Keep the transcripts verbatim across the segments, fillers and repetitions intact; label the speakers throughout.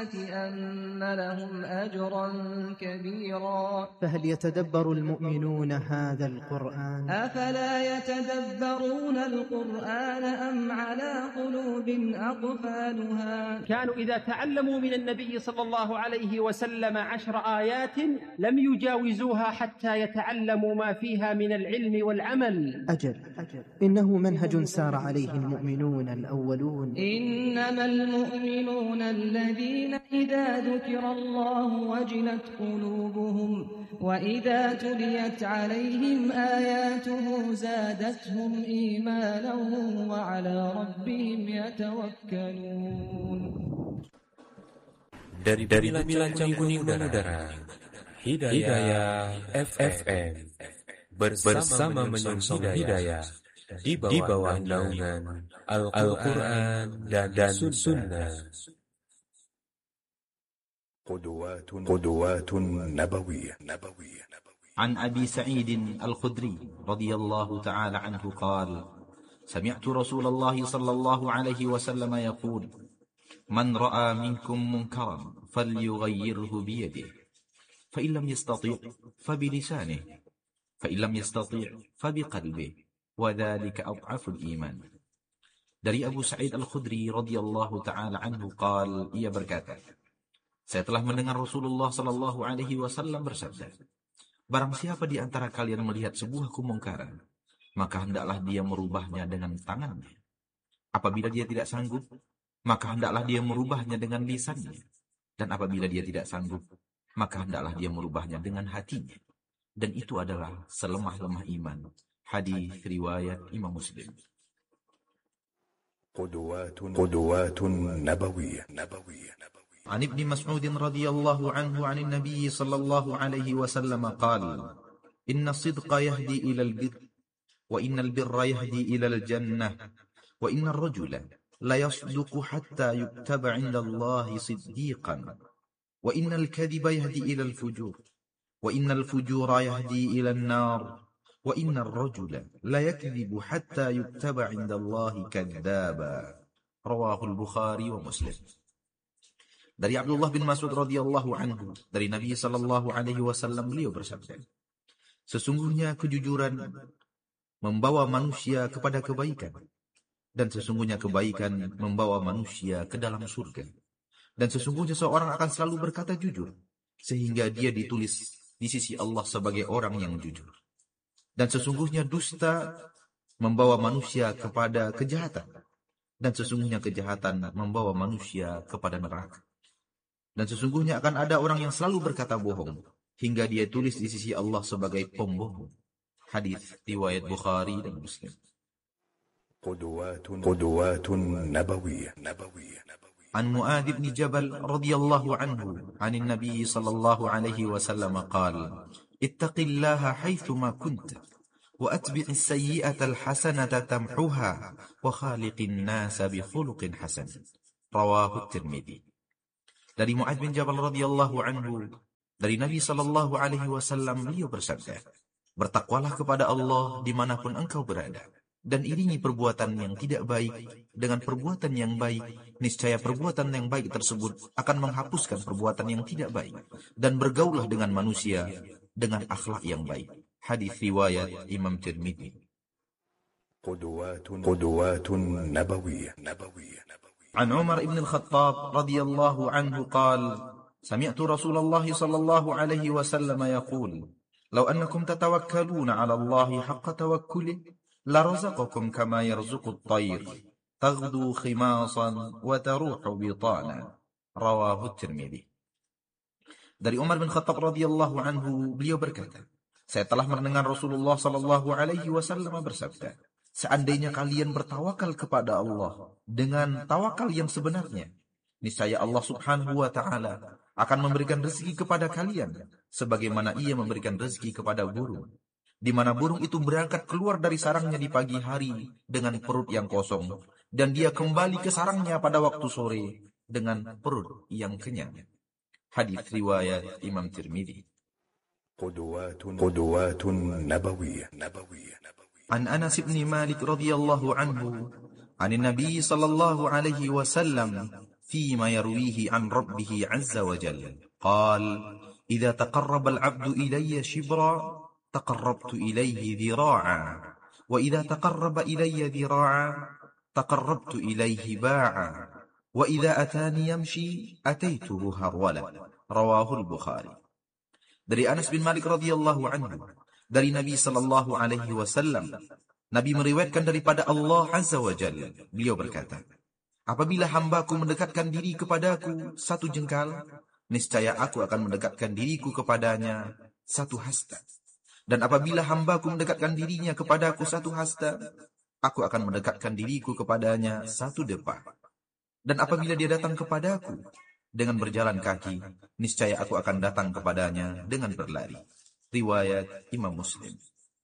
Speaker 1: أن لهم أجرا كبيرا
Speaker 2: فهل يتدبر المؤمنون هذا القرآن؟
Speaker 1: أفلا يتدبرون القرآن أم على قلوب أقفالها
Speaker 3: كانوا إذا تعلموا من النبي صلى الله عليه وسلم عشر آيات لم يجاوزوها حتى يتعلموا ما فيها من العلم والعمل.
Speaker 2: أجل, أجل. إنه منهج سار عليه المؤمنون الأولون.
Speaker 1: إنما المؤمنون الذين إذا ذكر الله وجلت قلوبهم وإذا تليت عليهم آياته زادتهم إيمانا وعلى ربهم يتوكلون.
Speaker 4: Dari dari Bilancang Kuning Udara, Hidayah F M bersama menyongsong hidayah di bawah naungan Al-Quran dan Sunnah.
Speaker 5: قدوات نبوية.
Speaker 6: عن أبي سعيد الخدري رضي الله تعالى عنه قال: سمعت رسول الله صلى الله عليه وسلم يقول: من رأى منكم منكرا فليغيره بيده، فإن لم يستطيع فبلسانه، فإن لم يستطيع فبقلبه، وذلك أضعف الإيمان. Dari Abu Sa'id Al-Khudri radhiyallahu ta'ala anhu qal, ia berkata, saya telah mendengar Rasulullah sallallahu alaihi wasallam bersabda, barang siapa di antara kalian melihat sebuah kemungkaran, maka hendaklah dia merubahnya dengan tangannya. Apabila dia tidak sanggup, maka hendaklah dia merubahnya dengan lisannya. Dan apabila dia tidak sanggup, maka hendaklah dia merubahnya dengan hatinya. Dan itu adalah selemah-lemah iman. Hadis riwayat Imam Muslim.
Speaker 5: قدوات قدوات نبوية.
Speaker 6: عن ابن مسعود رضي الله عنه عن النبي صلى الله عليه وسلم قال: إن الصدق يهدي إلى البر، وإن البر يهدي إلى الجنة، وإن الرجل لا يصدق حتى يكتب عند الله صديقا، وإن الكذب يهدي إلى الفجور، وإن الفجور يهدي إلى النار، وإن الرجل لا يكذب حتى يكتب عند الله كذابا. رواه البخاري ومسلم. Dari Abdullah bin Mas'ud radhiyallahu anhu, dari Nabi sallallahu alaihi wasallam, beliau bersabda, sesungguhnya kejujuran membawa manusia kepada kebaikan, dan sesungguhnya kebaikan membawa manusia ke dalam surga, dan sesungguhnya seorang akan selalu berkata jujur sehingga dia ditulis di sisi Allah sebagai orang yang jujur, dan sesungguhnya dusta membawa manusia kepada kejahatan, dan sesungguhnya kejahatan membawa manusia kepada neraka. Dan sesungguhnya akan ada orang yang selalu berkata bohong hingga dia tulis di sisi Allah sebagai pembohong. Hadis riwayat Bukhari dan Muslim.
Speaker 5: قدوات قدوات نبوية.
Speaker 6: عن معاذ بن جبل رضي الله عنه عن النبي صلى الله عليه وسلم قال: اتق الله حيثما كنت، وأتبع السيئة الحسنة تمحوها، وخالق الناس بخلق حسن. رواه الترمذي. Dari Mu'adz bin Jabal radhiyallahu anhu, dari Nabi sallallahu alaihi wasallam, beliau bersabda, bertakwalah kepada Allah dimanapun engkau berada, dan iringi perbuatan yang tidak baik dengan perbuatan yang baik, niscaya perbuatan yang baik tersebut akan menghapuskan perbuatan yang tidak baik, dan bergaulah dengan manusia dengan akhlak yang baik. Hadis riwayat Imam Tirmidzi.
Speaker 5: قدوات قدوات نبوية.
Speaker 6: عن عمر بن الخطاب رضي الله عنه قال: سمعت رسول الله صلى الله عليه وسلم يقول: لو أنكم تتوكلون على الله حق توكله لرزقكم كما يرزق الطير تغدو خماصا وتروح بطانا. رواه الترمذي. Dari Umar bin Khattab radhiyallahu anhu, beliau berkata, saya telah mendengar Rasulullah sallallahu alaihi wasallam bersabda, seandainya kalian bertawakal kepada Allah dengan tawakal yang sebenarnya, niscaya Allah subhanahu wa ta'ala akan memberikan rezeki kepada kalian sebagaimana ia memberikan rezeki kepada burung, di mana burung itu berangkat keluar dari sarangnya di pagi hari dengan perut yang kosong, dan dia kembali ke sarangnya pada waktu sore dengan perut yang kenyang. Hadis riwayat Imam Tirmidzi.
Speaker 5: قدوات قدوات نبوية.
Speaker 6: عن أنس بن مالك رضي الله عنه عن النبي صلى الله عليه وسلم فيما يرويه عن ربه عز وجل قال إذا تقرب العبد إلي شبرا تقربت إليه ذراعا وإذا تقرب إلي ذراعا تقربت إليه باعا وإذا أتاني يمشي أتيته هرولا. Rawahul Bukhari. Dari Anas bin Malik radhiyallahu anhu, dari Nabi sallallahu alaihi wasallam, Nabi meriwayatkan daripada Allah azza wa jalla, beliau berkata, apabila hambaku mendekatkan diri kepadaku satu jengkal, niscaya aku akan mendekatkan diriku kepadanya satu hasta. Dan apabila hambaku mendekatkan dirinya kepadaku satu hasta, aku akan mendekatkan diriku kepadanya satu depa. Dan apabila dia datang kepadaku dengan berjalan kaki, niscaya aku akan datang kepadanya dengan berlari. Riwayat Imam Muslim.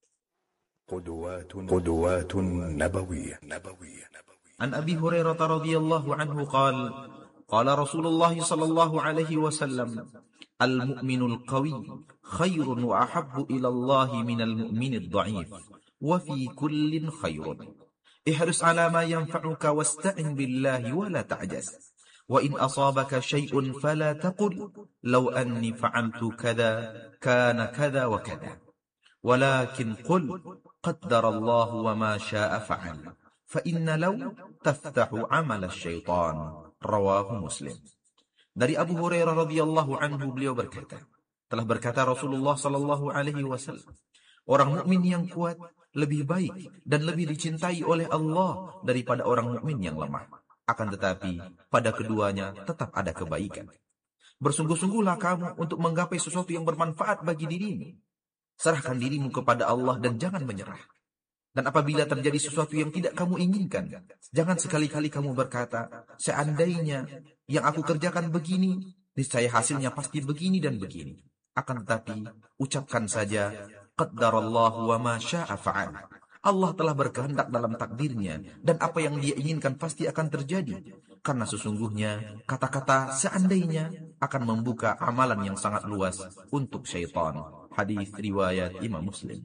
Speaker 5: Qudwatun nabawiyah.
Speaker 6: An Abi Hurairah radhiyallahu anhu qala qala Rasulullah sallallahu alaihi wasallam al-mu'minul qawi khairun wa ahabbu ila Allah minal mu'minid dha'if wa fi kullin khairun. Ihris ala ma yanfa'uka wasta'in billahi wa la ta'jaz. وإن أصابك شيء فلا تقل لو أني فعلت كذا كان كذا وكذا ولكن قل قدر الله وما شاء فعل فإن لو تفتح عمل الشيطان. رواه مسلم. Dari Abu Hurairah radhiyallahu anhu, beliau berkata, telah berkata Rasulullah sallallahu alaihi wasallam, orang mukmin yang kuat lebih baik dan lebih dicintai oleh Allah daripada orang mukmin yang lemah. Akan tetapi, pada keduanya tetap ada kebaikan. Bersungguh-sungguhlah kamu untuk menggapai sesuatu yang bermanfaat bagi dirimu. Serahkan dirimu kepada Allah dan jangan menyerah. Dan apabila terjadi sesuatu yang tidak kamu inginkan, jangan sekali-kali kamu berkata, seandainya yang aku kerjakan begini, niscaya hasilnya pasti begini dan begini. Akan tetapi, ucapkan saja, qaddarallahu wa ma syaa fa'al. Allah telah berkehendak dalam takdirnya, dan apa yang dia inginkan pasti akan terjadi. Karena sesungguhnya kata-kata seandainya akan membuka amalan yang sangat luas untuk syaitan. Hadis riwayat Imam Muslim.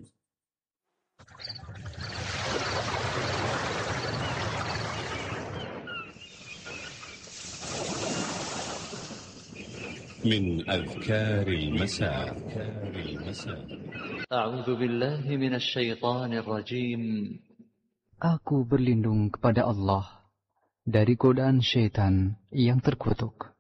Speaker 7: من أذكار المساء.
Speaker 8: أعوذ بالله من الشيطان الرجيم.
Speaker 9: Aku berlindung kepada Allah dari godaan syaitan yang terkutuk.